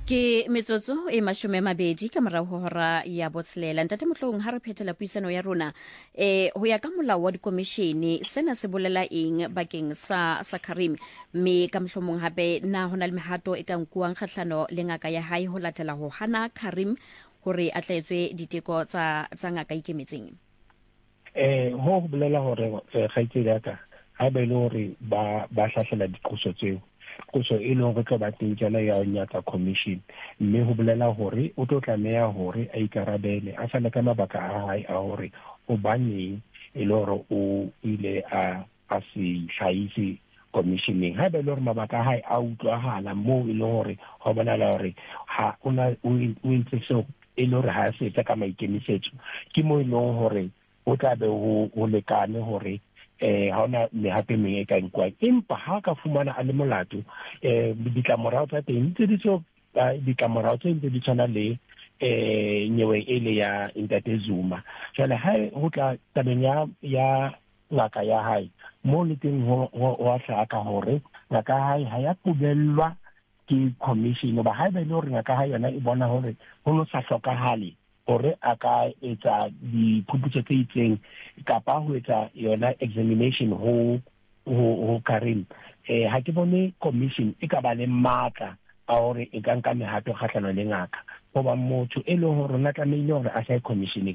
Ke metsotso e 20 ka morao ho hora ya botshelela. Ntate Mohlong, ha re phethela puisano ya rona ho ya ka molao wa dikomishene, sena se bolela eng bakeng sa Karim, mme ka mohlomong hape na hona le mehato e ka nkuwang kgahlano le ngaka ya hae ho latela ho hana Karim hore a tletswe diteko tsa ngaka ikemetseng. Ho bolela hore khaitsedi ya ka ha ba ile hore ba hlahlela diqoso tseo koso e leng go tlo ba teng jana ya nyaka commission, mme ho bolela hore o tlo tlameha hore a ikarabele a fane ka mabaka a hae a hore o baneng e le hore o ile a se hlahisi commissioning. Ha ba le hore mabaka a hae a utlwahala mo e le hore ho bonala hore ha ona o ntse so e le hore ha se tsa ka maikemisetso, ke mo e leng hore o tla be ho lekane hore ha ona mehape meng e ka nkwang. Empa ha ka fumana a le molato ditlamorao tsa teng tse ditlamorao tse ntse di tshwana le nyewe ele ya Ntate Zuma. Jwale ha ho tla tabeng ya ngaka ya hae mo le teng ho hlaka hore ngaka ya hae ha ya qobellwa ke commission, ba ha ba le hore ngaka ya hae yona e bona hore ho no sa hlokahale hore a ka etsa diphuputso tse itseng kapa ho etsa yona examination ho Karim. Ha ke bone commission e ka ba le matla a hore e ka nka mehato kgahlano le ngaka, hoba motho e leng hore na tlamehile hore a hlae commissioning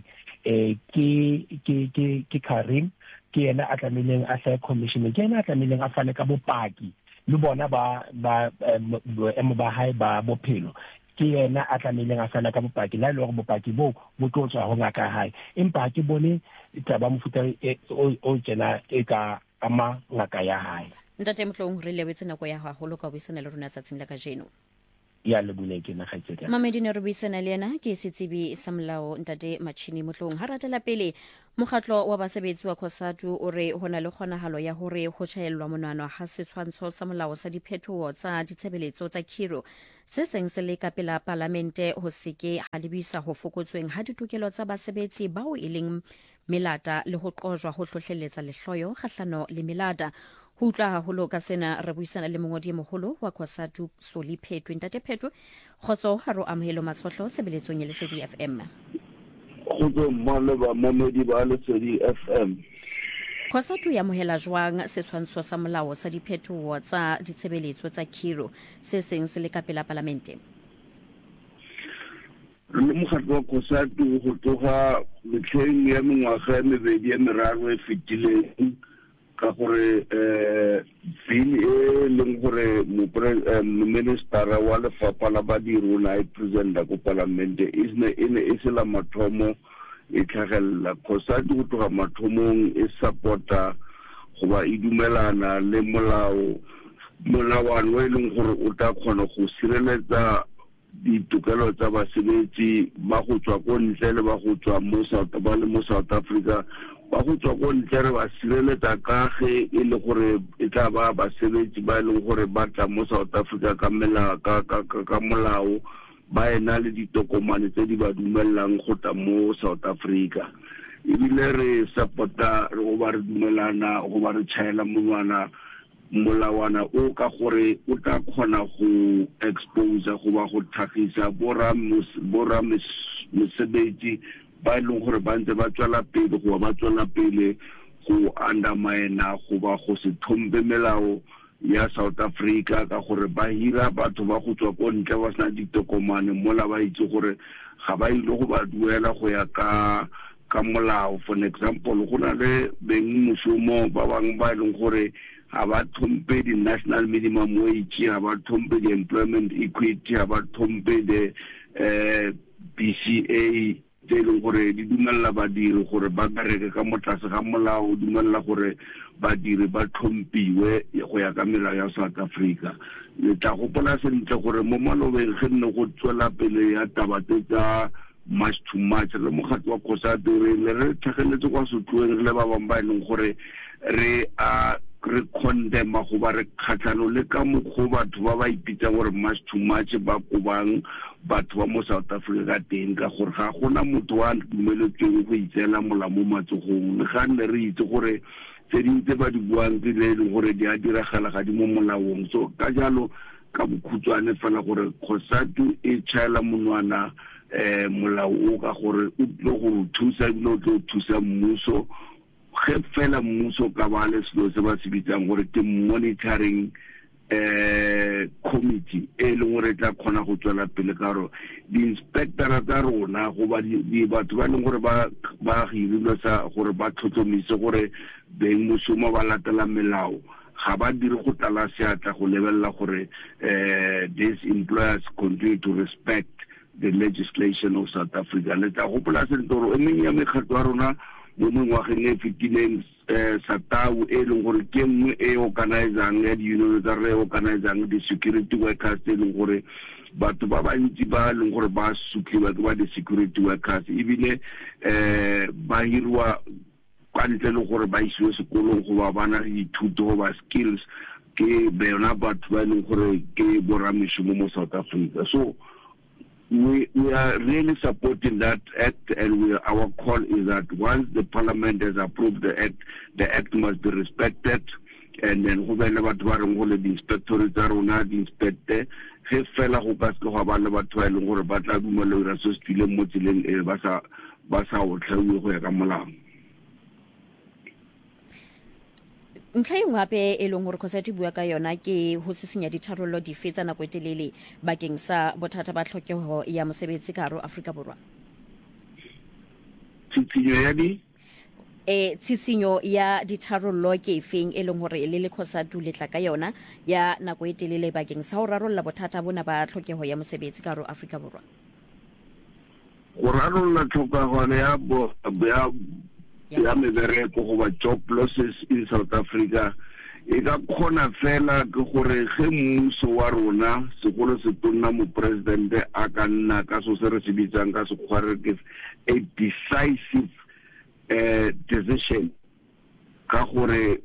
ke Karim, ke yena a tlamehileng a hlae commissioning, ke yena a tlamehileng a fane ka bopaki le bona ba emo ba hae ba bophelo, ke yena a tlamehileng a fana ka bopaki la le hore bopaki bo tlo tswa ho ngaka hae. Empa ha ke bone taba mofuta o tjena e ka ama ngaka ya hae. Ntate Mohlong, re lebetse nako ya haholo ka buisana le rona tsatsing la kajeno. Ya le bule ke na khaitsedi. Mamedine re buisana le yena ke setsebi sa molao Ntate Matjhini Mohlong. Ha ratela pele mokgatlo wa basebetsi wa COSATU o re hona le kgonahalo ya hore ho tjhaellwa monwana ha setshwantsho sa molao sa diphethoho tsa ditshebeletso tsa khiro se seng se le ka pela parlamente ho seke ha lebisa ho fokotsweng ha ditokelo tsa basebetsi bao e leng melata le ho qojwa ho hlohleletsa lehloyo kgahlano le melata. Ho utlwa haholo ka sena re buisana le mongodi e moholo wa COSATU Soli Phethwe. Ntate Phethwe, kgotso ha ro amohelo matshotlo sebeletsong ya Lesedi FM. Kgotso mole ba mamedi ba Lesedi FM. COSATU ya amohela jwang setshwantsho sa molao sa diphethoho tsa ditshebeletso tsa khiro se seng se le ka pela parlamente? Le mokgatlo wa COSATU go tloga metlheng ya mengwaga ya mebedi ya meraro e fetileng ka gore bill e leng gore ministera wa lefapha la badiri o na e presenta ko parlamente e se la mathomo e tlhagelela. COSATU go tloga mathomong e supporta goba e dumelana le molawana wa e leng gore o tla kgona go sireletsa ditokelo tsa basebetsi ba go tswa ko ntle le ba go tswa mo South Africa. Ba go tswa ko ntle re ba sireletsa ka ge e le gore e tla ba basebetsi ba e leng gore ba tla mo South Africa ka molao ba ena le ditokomane tse di ba dumellang go tla mo South Africa. Ebile re supporta go ba re dumelana go ba re tšhaela molawana o ka gore o tla kgona go expose go ba go tlhagisa bora mesebetsi ba e leng gore ba ntse ba tswela pele go ba tswela pele go undermine go ba go se thombe melao ya South Africa ka gore ba hira batho ba go tswa ko ntle ba sena ditokomane mola ba itse gore ga ba ile go ba duela go ya ka molao. For example, go na le beng mošomo ba bang ba e leng gore ha ba thompe di national minimum wage, ha ba thompe di employment equity, ha ba thompe di BCA tse leng gore di dumella badiri gore ba bereke ka motlase ga molao, dumella gore badiri ba thompiwe go ya ka melao ya South Africa. Le tla gopola sentle gore mo malobeng ge nne go tswela pele ya taba tsa much too much le mokgatlo wa COSATU re tlhageletse kwa sotloeng le ba bang ba e leng gore re condemn go ba re kgatlhano le ka mokgwa batho ba ba ipitsang gore much too much ba kobang batho ba mo South Africa ka teng, ka gore ga gona motho wa dumeletsweng go itseela mola mo matsogong. Le ga nne re itse gore tse dintse ba di buang tse le gore di a diragala ga di mo molaong. So ka jalo ka bokhutswane fela gore COSATU e tšhaela monwana molao o ka gore o tlo go thusa ebile o tlo thusa mmuso ge fela mmuso ka ba le selo se ba se bitsang gore ke monitoring committee e leng gore tla kgona go tswela pele ka gore di-inspectora tsa rona goba batho ba leng gore ba hirilwe sa gore ba tlhotlhomise gore beng mošomo ba latela melao ga ba dire go tlala seatla go lebelela gore these employers continue to respect the legislation of South Africa. Le tla gopola sentle gore e mengwe ya mekgatlo ya rona mo mengwageng e fetileng SATAU e leng gore ke nngwe e organizang ya di-union tsa re organizang di-security workers e leng gore batho ba bantsi ba leng gore ba sutliwa ke ba di-security workers ebile ba hirwa kwa ntle le gore ba isiwe sekolong go ba bana le dithuto go ba skills ke bona batho ba leng gore ke boramešomo mo South Africa. So we are really supporting that act, and our call is that once the parliament has approved the act must be respected, and then go be le batho ba reng gore di-inspectorate tsa rona di inspecte ge fela go ka se go ba le batho ba leng gore ba tla dumela ira se stile mo tseleng e ba sa o tlhaiwe go ya ka molao. ntlha e ngwape e leng gore COSATU bua ka yona ke ho sisinya ditharollo dife tsa nako e telele bakeng sa bothata ba tlhokeho ya mosebetsi ka hare Afrika Borwa. Tshisinyo ya ditharollo ke efeng e leng gore le COSATU le tla ka yona ya nako e telele bakeng sa ho rarolla bothata bona ba tlhokeho ya mosebetsi ka hare Afrika Borwa. Go rarolla tlhokeho ya mebereko goba job losses in South Africa e ka kgona fela ke gore ge mmuso wa rona segolo se tonna mo presidente a ka nna ka so se re se bitsang ka sekgware ke a decisive decision ka gore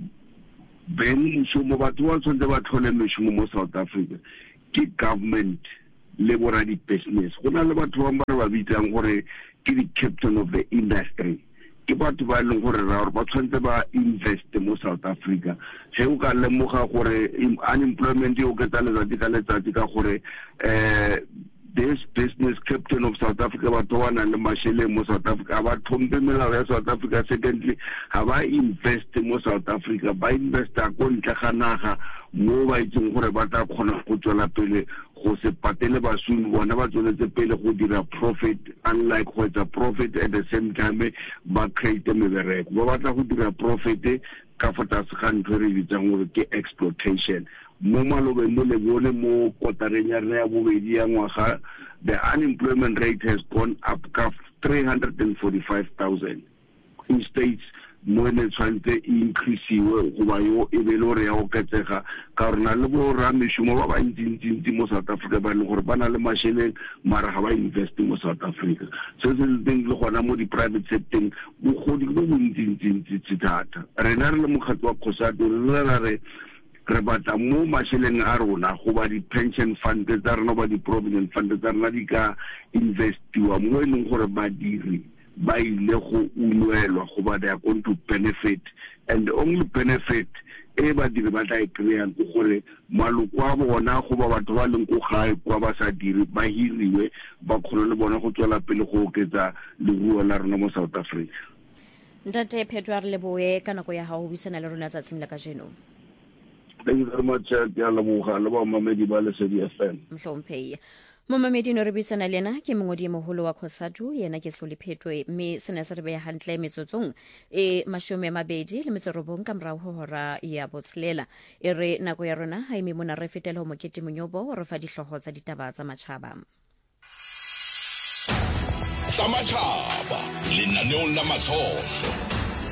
ben mošomo batho ba tshwanetse ba tlhole mešomo mo South Africa ke government le bora di business go na le batho ba bitsang gore ke di captain of the industry ke batho ba leng gore ba tshwanetse ba invest mo South Africa ge o ka lemoga gore unemployment e oketsa letsatsi ka gore this business captain of South Africa batho ba nang le masheleng mo South Africa ba thompe melao ya South Africa. Secondly ga ba invest mo South Africa ba investa ko ntle ga naga mo ba itseng gore ba tla kgona go tswela pele go se patele basumi bona ba tsweletse pele go dira profit unlike go etsa profit at the same time ba create mebereko ba batla go dira profit ka fota se ga ntho re bitsang gore ke exploitation. Mo malobeng mo lebone mo kotareng ya rena ya bobedi ya ngwaga the unemployment rate has gone up ka 345,000 in states mo ne tshwantse increasiwe go ba yo e be le gore ya oketsega ka rona le bo ra meshumo ba ba ntsi mo South Africa ba le gore ba na le masheleng mara ga ba invest mo South Africa. So se teng le gona mo di private sector go godi go ntsi thata rena re le mokgatlo wa COSATU re batla mo masheleng a rona go ba di pension fund tsa rona ba di provident fund tsa rona di ka investiwa mo e leng gore badiri ba ile go unwelwa go ba they are going to benefit, and the only benefit e badiri ba tla e kry-ang ke gore maloko a bona go ba batho ba leng go gae kwa ba sa dire ba hiriwe ba kgone le bona go tswela pele go oketsa leruo la rona mo South Africa. Ntate Phetoa re leboe ka nako ya hao buisana le rona tsatsing la kajeno. Thank you very much ya leboga le ba mamedi ba le Lesedi FM. Mhlomphei mo mamedi no re buisana le yena ke mongodi e moholo wa COSATU yena ke Soli Phetoe mme sene se re be hantle metsotsong e 29 ka morao ho hora ya botshelela e re nako ya rona ha ime mona re fetela ho mokete monyobo re fa dihlogo tsa ditaba tsa matjhaba. Sa matjhaba lenaneo la matlotlo